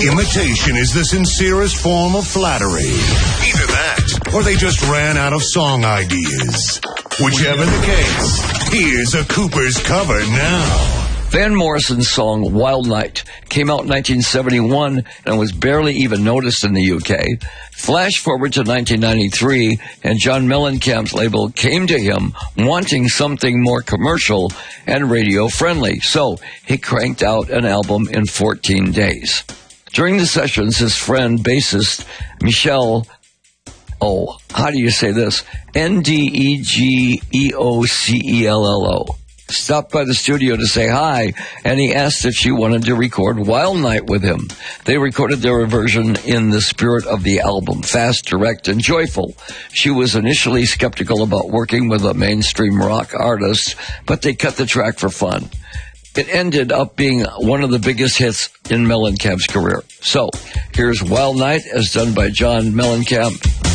Imitation is the sincerest form of flattery. Either that, or they just ran out of song ideas. Whichever the case, here's a Cooper's cover now. Van Morrison's song Wild Night came out in 1971 and was barely even noticed in the UK. Flash forward to 1993, and John Mellencamp's label came to him wanting something more commercial and radio-friendly, so he cranked out an album in 14 days. During the sessions, his friend, bassist Michel, how do you say this? Ndegeocello. Stopped by the studio to say hi, and he asked if she wanted to record Wild Night with him. They recorded their version in the spirit of the album, fast, direct, and joyful. She was initially skeptical about working with a mainstream rock artist, but they cut the track for fun. It ended up being one of the biggest hits in Mellencamp's career. So, here's Wild Night as done by John Mellencamp.